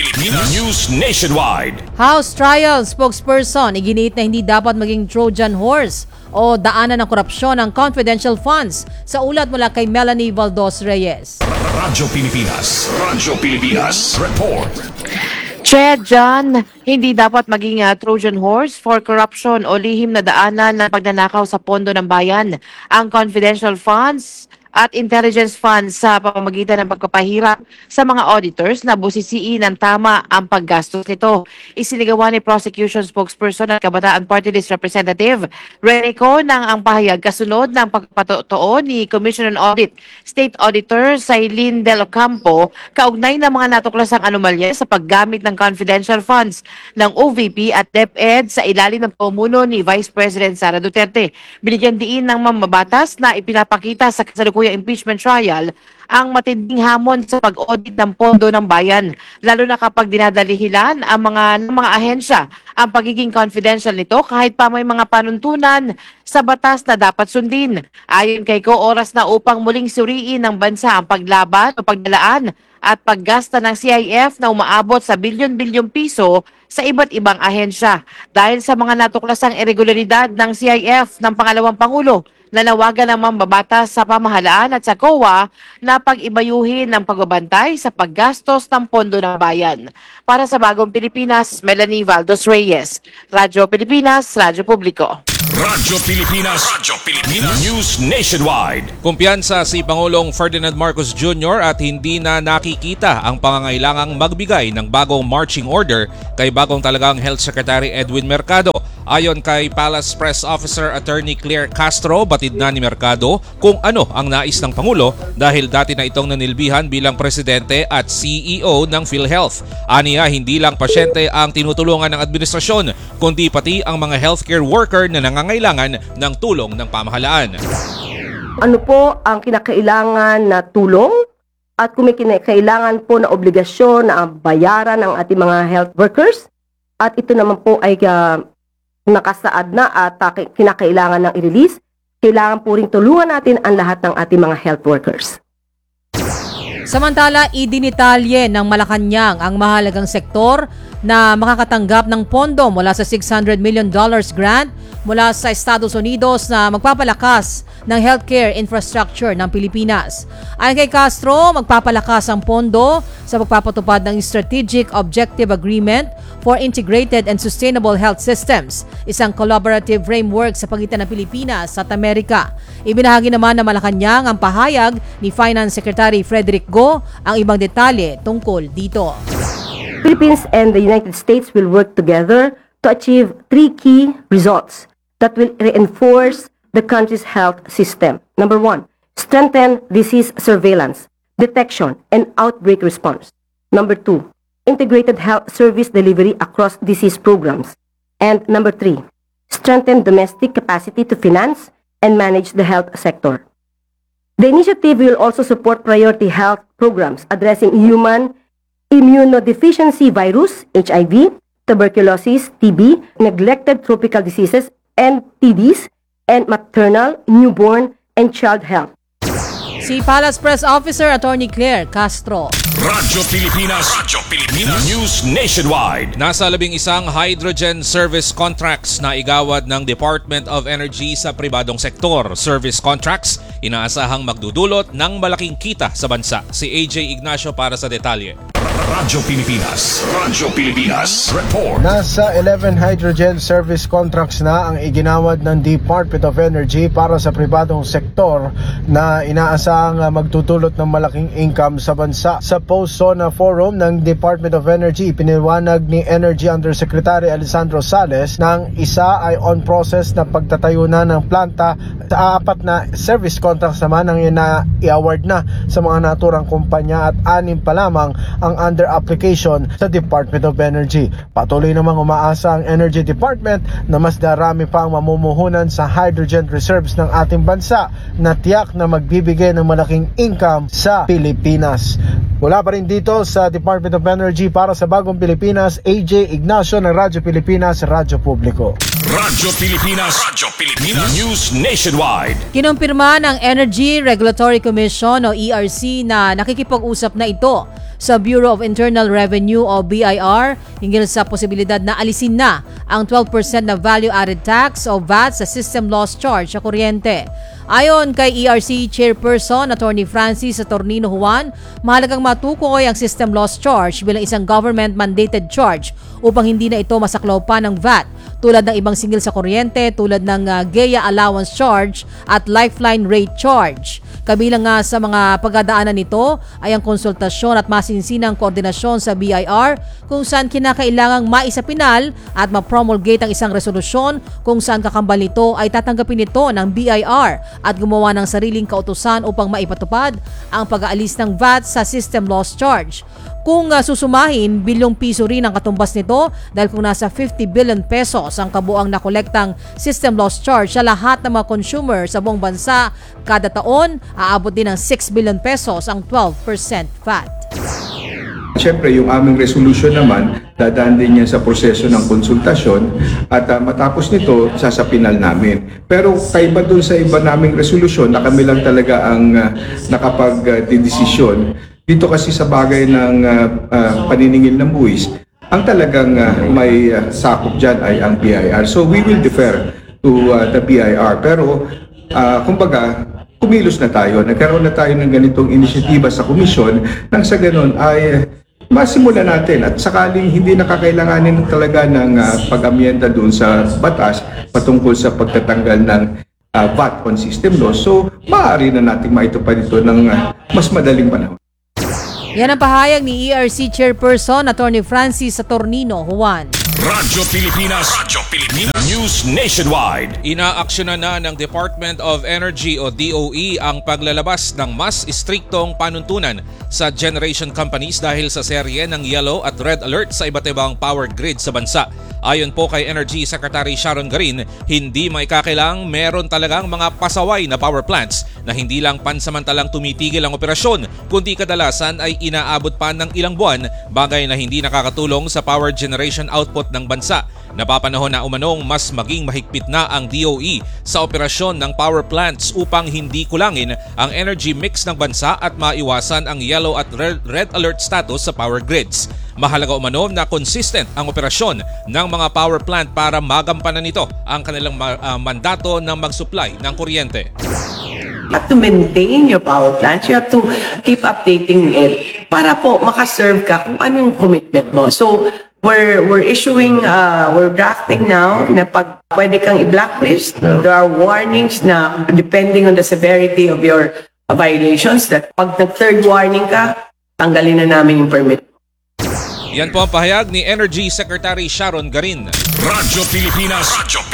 News Nationwide. House Trial spokesperson iginiit na hindi dapat maging Trojan horse o daanan ng korupsyon ng confidential funds sa ulat mula kay Melanie Valdos Reyes. Radyo Pilipinas. Radyo Pilipinas. Report. Chair John, hindi dapat maging Trojan horse for corruption o lihim na daanan ng pagnanakaw sa pondo ng bayan ang confidential funds at intelligence funds sa pamamagitan ng pagpapahirap sa mga auditors na busisiin ng tama ang paggastos nito. Isinigawa ni prosecution spokesperson at Kabataan Party List Representative Rene Co ng ang pahayag kasunod ng pagpapatotoo ni Commission on Audit State Auditor Sailin Del Campo kaugnay ng mga natuklasang anomalya sa paggamit ng confidential funds ng OVP at DepEd sa ilalim ng pamuno ni Vice President Sara Duterte. Binigyan diin ng mambabatas na ipinapakita sa kasalukuyang impeachment trial ang matinding hamon sa pag-audit ng pondo ng bayan, lalo na kapag dinadalihilan ang mga ahensya ang pagiging confidential nito kahit pa may mga panuntunan sa batas na dapat sundin. Ayon kay Co, oras na upang muling suriin ng bansa ang paglaban o pagdalaan at paggasta ng CIF na umaabot sa bilyon-bilyong piso sa iba't ibang ahensya. Dahil sa mga natuklasang irregularidad ng CIF ng pangalawang Pangulo, nanawagan ng mambabatas sa pamahalaan at sa COA na pag-ibayuhin ng pagbabantay sa paggastos ng pondo ng bayan. Para sa Bagong Pilipinas, Melanie Valdos Reyes, Radyo Pilipinas, Radyo Publiko. Radyo Pilipinas. News Nationwide. Kumpiyansa si Pangulong Ferdinand Marcos Jr. at hindi na nakikita ang pangangailangang magbigay ng bagong marching order kay bagong talagang Health Secretary Edwin Mercado. Ayon kay Palace Press Officer Attorney Claire Castro, batid na ni Mercado kung ano ang nais ng Pangulo dahil dati na itong nanilbihan bilang presidente at CEO ng PhilHealth. Aniya, hindi lang pasyente ang tinutulungan ng administrasyon, kundi pati ang mga healthcare worker na nangangailangan ng tulong ng pamahalaan. Ano po ang kinakailangan na tulong at kung may kinakailangan po na obligasyon na bayaran ng ating mga health workers at ito naman po ay nakasaad na at kinakailangan ng i-release, kailangan po rin tulungan natin ang lahat ng ating mga health workers. Samantala, idinitalye ng Malacanang ang mahalagang sektor na makakatanggap ng pondo mula sa $600 million grant mula sa Estados Unidos na magpapalakas ng healthcare infrastructure ng Pilipinas. Ayon kay Castro, magpapalakas ang pondo sa pagpapatupad ng Strategic Objective Agreement for Integrated and Sustainable Health Systems, isang collaborative framework sa pagitan ng Pilipinas at Amerika. Ibinahagi naman ng Malacanang ang pahayag ni Finance Secretary Frederick Go ang ibang detalye tungkol dito. Philippines and the United States will work together to achieve 3 key results that will reinforce the country's health system. Number 1, strengthen disease surveillance, detection, and outbreak response. Number 2, integrated health service delivery across disease programs. And number 3, strengthen domestic capacity to finance and manage the health sector. The initiative will also support priority health programs addressing human immunodeficiency virus, HIV, tuberculosis, TB, neglected tropical diseases, NTDs, and maternal, newborn, and child health. Si Palace Press Officer Attorney Claire Castro. Radyo Pilipinas. News Nationwide. Nasa 11 hydrogen service contracts na igawad ng Department of Energy sa pribadong sektor. Service contracts inaasahang magdudulot ng malaking kita sa bansa. Si AJ Ignacio para sa detalye. Radyo Pilipinas. Report. Nasa 11 hydrogen service contracts na ang iginawad ng Department of Energy para sa pribadong sektor na inaasahang magtutulot ng malaking income sa bansa. Sa post-SONA forum ng Department of Energy, ipiniwanag ni Energy Undersecretary Alessandro Sales na ang isa ay on process na pagtatayo na ng planta. Sa 4 na service contracts naman ang i-award na sa mga naturang kumpanya at 6 pa lamang ang under application sa Department of Energy. Patuloy namang umaasa ang Energy Department na mas darami pa ang mamumuhunan sa hydrogen reserves ng ating bansa na tiyak na magbibigay ng malaking income sa Pilipinas. Mula pa rin dito sa Department of Energy para sa Bagong Pilipinas, AJ Ignacio ng Radyo Pilipinas, Radyo Publiko. Radyo Pilipinas. News Nationwide. Kinumpirma ng Energy Regulatory Commission o ERC na nakikipag-usap na ito sa Bureau of Internal Revenue o BIR hinggil sa posibilidad na alisin na ang 12% na value-added tax o VAT sa system loss charge sa kuryente. Ayon kay ERC Chairperson Attorney Francis Saturnino Juan, mahalagang matukoy ang system loss charge bilang isang government-mandated charge upang hindi na ito masaklaw pa ng VAT tulad ng ibang singil sa kuryente tulad ng GEA allowance charge at lifeline rate charge. Kabilang nga sa mga pagdadaanan nito ay ang konsultasyon at masinsinang koordinasyon sa BIR kung saan kinakailangang maisapinal at ma-promulgate ang isang resolusyon kung saan kakambal nito ay tatanggapin nito ng BIR at gumawa ng sariling kautusan upang maipatupad ang pag-aalis ng VAT sa system loss charge. Kung susumahin, bilyong piso rin ang katumbas nito dahil kung nasa 50 billion pesos ang kabuang nakolektang system loss charge sa lahat ng mga consumer sa buong bansa kada taon, aabot din ng 6 billion pesos ang 12% VAT. Siyempre, yung aming resolution naman, dadaan din yan sa proseso ng konsultasyon at matapos nito, sasapinal namin. Pero kaiba dun sa iba naming resolution na kami lang talaga ang nakapag-desisyon. Dito kasi sa bagay ng paniningil ng buwis, ang talagang may sakop dyan ay ang BIR. So we will defer to the BIR. Pero kumbaga, kumilos na tayo. Nagkaroon na tayo ng ganitong inisyatiba sa komisyon nang sa ganun ay masimula natin at sakaling hindi nakakailanganin talaga ng pag-amyenda doon sa batas patungkol sa pagtatanggal ng VAT on system law. So maaari na natin maitupad ito ng mas madaling panahon. Yan ang pahayag ni ERC Chairperson Attorney Francis Saturnino Juan. Radyo Pilipinas News Nationwide. Inaaksyonan na ng Department of Energy o DOE ang paglalabas ng mas istriktong panuntunan sa generation companies dahil sa serye ng yellow at red alert sa iba't ibang power grid sa bansa. Ayon po kay Energy Secretary Sharon Garin, hindi may kakailang meron talagang mga pasaway na power plants na hindi lang pansamantalang tumitigil ang operasyon, kundi kadalasan ay inaabot pa ng ilang buwan, bagay na hindi nakakatulong sa power generation output ng bansa. Napapanahon na umanong mas maging mahigpit na ang DOE sa operasyon ng power plants upang hindi kulangin ang energy mix ng bansa at maiwasan ang yellow at red alert status sa power grids. Mahalaga umano na consistent ang operasyon ng mga power plant para magampanan nito ang kanilang mandato ng mag-supply ng kuryente. You have to maintain your power plants. You have to keep updating it para po makaserve ka kung anong commitment mo. So, we're issuing, we're drafting now na pag pwede kang i-blacklist, there are warnings na depending on the severity of your violations that pag nag-third warning ka, tanggalin na namin yung permit. Yan po ang pahayag ni Energy Secretary Sharon Garin. Radyo Pilipinas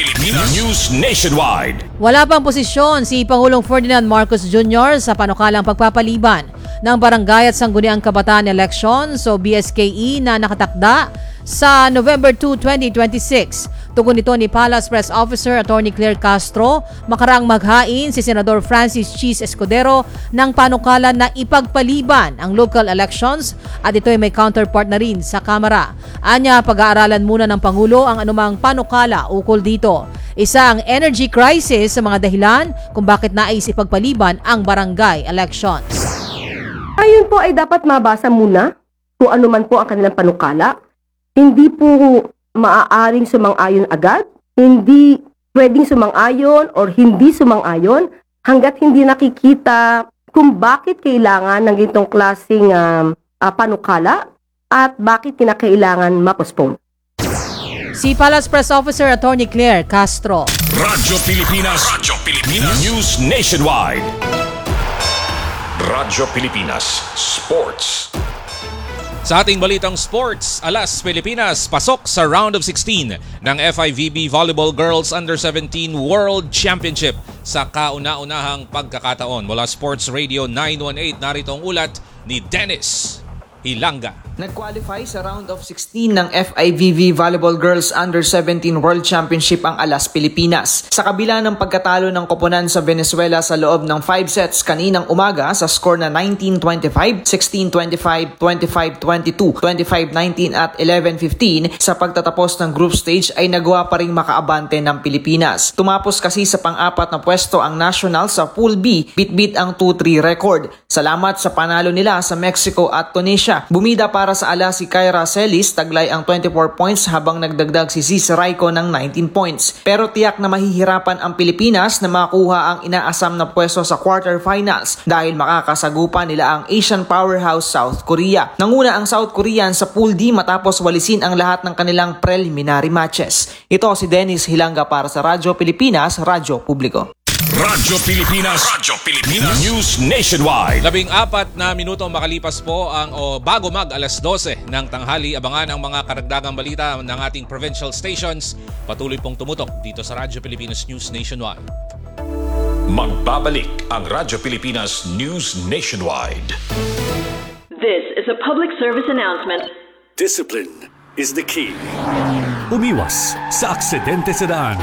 News Nationwide. Wala pang posisyon si Pangulong Ferdinand Marcos Jr. sa panukalang pagpapaliban ng Barangay at Sangguniang Kabataan Elections o BSKE na nakatakda sa November 2, 2026. Tugon nito ni Palace Press Officer Attorney Claire Castro, makarang maghain si Senador Francis Cheese Escudero ng panukala na ipagpaliban ang local elections at ito ay may counterpart na rin sa Kamara. Anya, pag-aaralan muna ng Pangulo ang anumang panukala ukol dito. Isa ang energy crisis sa mga dahilan kung bakit nais ipagpaliban ang barangay elections. Ayun po ay dapat mabasa muna kung ano man po ang kanilang panukala. Hindi po maaaring sumang-ayon agad, hindi pwedeng sumang-ayon or hindi sumang-ayon hanggat hindi nakikita kung bakit kailangan ng itong klaseng panukala at bakit kinakailangan ma-postpone. Si Palace Press Officer Attorney Claire Castro. Radyo Pilipinas News Nationwide. Radyo Pilipinas Sports. Sa ating balitang sports, Alas Pilipinas pasok sa round of 16 ng FIVB Volleyball Girls Under-17 World Championship sa kauna-unahang pagkakataon. Mula Sports Radio 918, narito ang ulat ni Dennis Hilanga. Nag-qualify sa round of 16 ng FIVB Volleyball Girls Under-17 World Championship ang Alas Pilipinas. Sa kabila ng pagkatalo ng koponan sa Venezuela sa loob ng 5 sets kaninang umaga sa score na 19-25, 16-25, 25-22, 25-19 at 11-15, sa pagtatapos ng group stage ay nagawa pa ring makaabante ng Pilipinas. Tumapos kasi sa pang-apat na pwesto ang national sa Pool B, bit-bit ang 2-3 record. Salamat sa panalo nila sa Mexico at Tunisia. Bumida para sa Alas si Kyra Celis, taglay ang 24 points habang nagdagdag si Ziz Raico ng 19 points. Pero tiyak na mahihirapan ang Pilipinas na makuha ang inaasam na pwesto sa quarterfinals dahil makakasagupa nila ang Asian powerhouse South Korea. Nanguna ang South Korean sa Pool D matapos walisin ang lahat ng kanilang preliminary matches. Ito si Dennis Hilanga para sa Radyo Pilipinas, Radyo Publiko. Radyo Pilipinas News Nationwide. 14 na minutong makalipas po ang bago mag alas 12 ng tanghali. Abangan ang mga karagdagang balita ng ating provincial stations. Patuloy pong tumutok dito sa Radyo Pilipinas News Nationwide. Magbabalik ang Radyo Pilipinas News Nationwide. This is a public service announcement. Discipline is the key. Umiwas sa aksidente sa daan.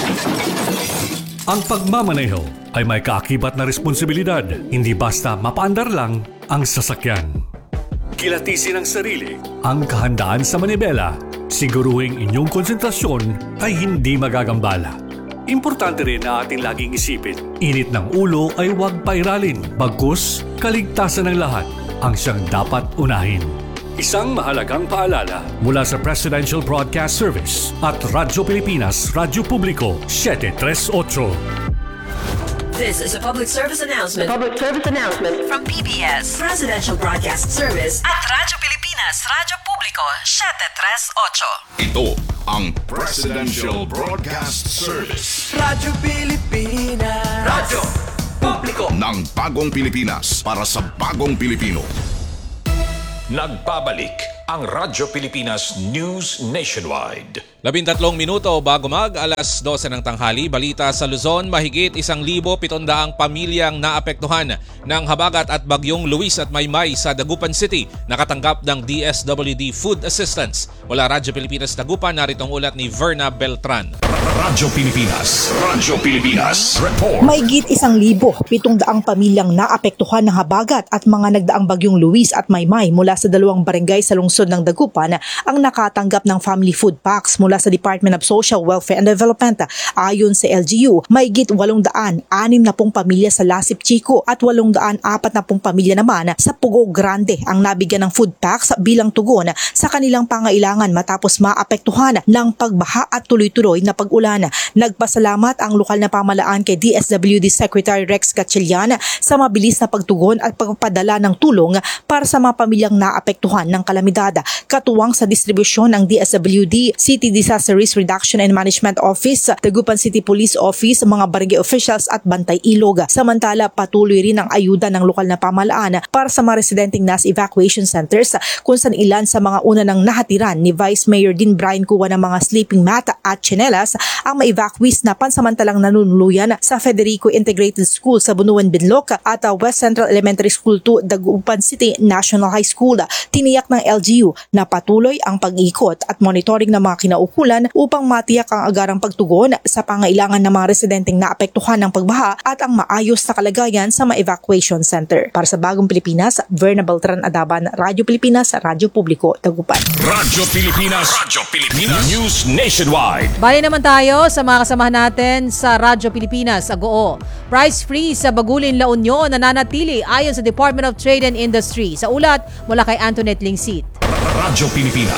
Ang pagmamaneho ay may kaakibat na responsibilidad, hindi basta mapaandar lang ang sasakyan. Kilatisin ang sarili, ang kahandaan sa manibela, siguruhing inyong konsentrasyon ay hindi magagambala. Importante rin na ating laging isipin, init ng ulo ay huwag pairalin, bagkus kaligtasan ng lahat. ang siyang dapat unahin. Isang mahalagang paalala mula sa Presidential Broadcast Service at Radyo Pilipinas, Radyo Publiko, 738. This is a public service announcement. From PBS, Presidential Broadcast Service at Radyo Pilipinas, Radyo Publiko, 738. Ito ang Presidential Broadcast Service. Radyo Pilipinas. Radyo Publiko. Ng bagong Pilipinas para sa bagong Pilipino. Nagbabalik ang Radyo Pilipinas News Nationwide. 13 minuto bago alas 12 ng tanghali, balita sa Luzon, mahigit 1,700 pamilyang naapektuhan ng habagat at bagyong Luis at Maymay sa Dagupan City nakatanggap ng DSWD Food Assistance. Mula Radyo Pilipinas Dagupan, naritong ulat ni Verna Beltran. Radyo Pilipinas Report. Mahigit 1,700 pamilyang naapektuhan ng habagat at mga nagdaang bagyong Luis at Maymay mula sa 2 barangay sa lungsod ng Dagupan ang nakatanggap ng family food packs mula sa Department of Social Welfare and Development. Ayon sa LGU, mahigit 860 pamilya sa Lasip Chico at 840 pamilya naman sa Pugo Grande ang nabigyan ng food packs bilang tugon sa kanilang pangailangan matapos maapektuhan ng pagbaha at tuloy-tuloy na pag-ulan. Nagpasalamat ang lokal na pamahalaan kay DSWD Secretary Rex Gatchalian sa mabilis na pagtugon at pagpapadala ng tulong para sa mga pamilyang naapektuhan ng kalamidad. Katuwang sa distribusyon ng DSWD City Disaster Risk Reduction and Management Office, Dagupan City Police Office, mga barangay officials at Bantay Ilog. Samantala, patuloy rin ang ayuda ng lokal na pamahalaan para sa mga residenteng nasa evacuation centers kung saan ilan sa mga una ng nahatiran ni Vice Mayor Dean Brian Cuwa ng mga sleeping mat at tsinelas ang ma-evacuees na pansamantalang nanunuluyan sa Federico Integrated School sa Bunuan, Binloc at West Central Elementary School 2, Dagupan City National High School. Tiniyak ng LGU na patuloy ang pag-ikot at monitoring ng mga kinaukulan upang matiyak ang agarang pagtugon sa pangailangan ng mga residenteng naapektuhan ng pagbaha at ang maayos na kalagayan sa mga evacuation center. Para sa Bagong Pilipinas, Verna Beltran Adaban, Radyo Pilipinas, Radyo Publiko, Dagupan. Radyo Pilipinas News Nationwide. Bali naman tayo sa mga kasamahan natin sa Radyo Pilipinas, Agoo. Price freeze sa Bagulin, La Union nananatili ayon sa Department of Trade and Industry. Sa ulat mula kay Antoinette Lingsit. Radyo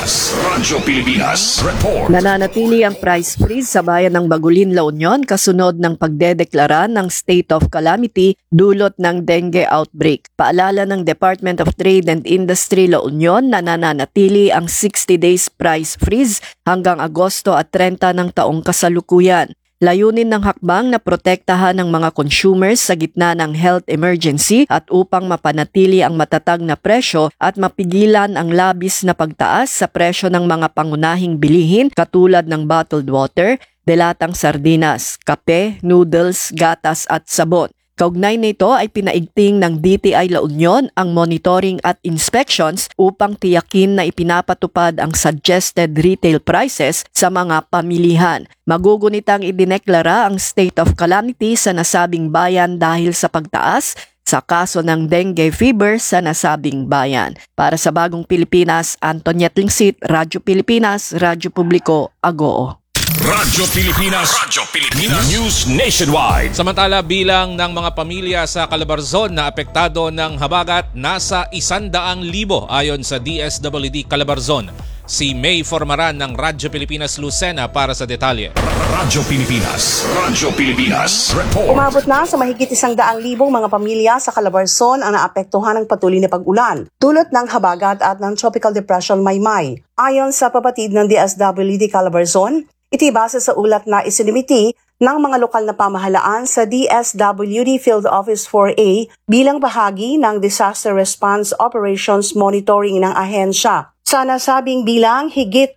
Pilipinas Report. Nananatili ang price freeze sa bayan ng Bagulin, La Union kasunod ng pagdedeklara ng state of calamity dulot ng dengue outbreak. Paalala ng Department of Trade and Industry, La Union na nananatili ang 60 days price freeze hanggang Agosto at 30 ng taong kasalukuyan. Layunin ng hakbang na protektahan ng mga consumers sa gitna ng health emergency at upang mapanatili ang matatag na presyo at mapigilan ang labis na pagtaas sa presyo ng mga pangunahing bilihin katulad ng bottled water, delatang sardinas, kape, noodles, gatas at sabon. Kaugnay nito ay pinaigting ng DTI La Union ang monitoring at inspections upang tiyakin na ipinapatupad ang suggested retail prices sa mga pamilihan. Magugunitang idineklara ang state of calamity sa nasabing bayan dahil sa pagtaas sa kaso ng dengue fever sa nasabing bayan. Para sa Bagong Pilipinas, Antoinette Lingsit, Radyo Pilipinas, Radyo Publiko, Agoo. Radyo Pilipinas News Nationwide. Samantala, bilang ng mga pamilya sa Calabarzon na apektado ng habagat nasa 100,000 ayon sa DSWD Calabarzon. Si May Formaran ng Radyo Pilipinas Lucena para sa detalye. Radyo Pilipinas Report. Umabot na sa mahigit 100,000 mga pamilya sa Calabarzon ang naapektuhan ng patuloy na pag-ulan, dulot ng habagat at ng Tropical Depression Maymay. Ayon sa papatid ng DSWD Calabarzon, ito'y base sa ulat na isinimiti ng mga lokal na pamahalaan sa DSWD Field Office 4A bilang bahagi ng Disaster Response Operations Monitoring ng ahensya. Sa nasabing bilang, higit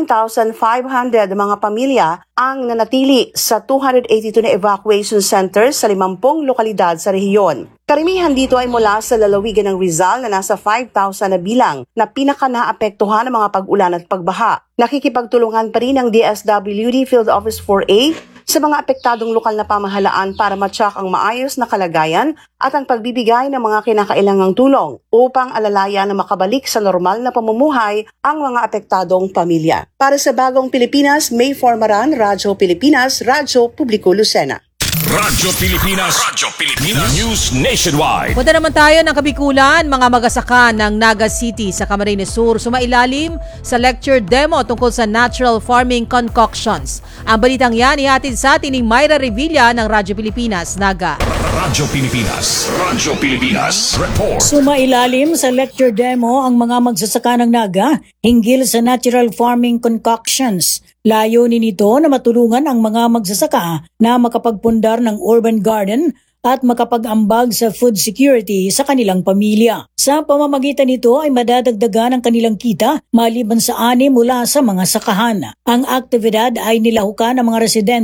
9,500 mga pamilya ang nanatili sa 282 na evacuation centers sa 50 lokalidad sa rehiyon. Karamihan dito ay mula sa lalawigan ng Rizal na nasa 5,000 na bilang na pinaka-naapektuhan ng mga pag-ulan at pagbaha. Nakikipagtulungan pa rin ang DSWD Field Office 4A sa mga apektadong lokal na pamahalaan para matsak ang maayos na kalagayan at ang pagbibigay ng mga kinakailangang tulong upang alalayan na makabalik sa normal na pamumuhay ang mga apektadong pamilya. Para sa Bagong Pilipinas, May Formaran, Radyo Pilipinas, Radyo Publiko Lucena. Radyo Pilipinas. News Nationwide. Punta naman tayo ng Kabikulan, mga magasaka ng Naga City sa Camarines Sur sumailalim sa lecture demo tungkol sa natural farming concoctions. Ang balitang yan ihatid sa atin ni Myra Revilla ng Radyo Pilipinas, Naga. Radyo Pilipinas. Report. Sumailalim sa lecture demo ang mga magsasaka ng Naga hinggil sa natural farming concoctions. Layunin nito na matulungan ang mga magsasaka na makapagpundar ng urban garden at makapag-ambag sa food security sa kanilang pamilya. Sa pamamagitan nito ay madadagdagan ang kanilang kita maliban sa ani mula sa mga sakahan. Ang aktibidad ay nilahukan ng mga residente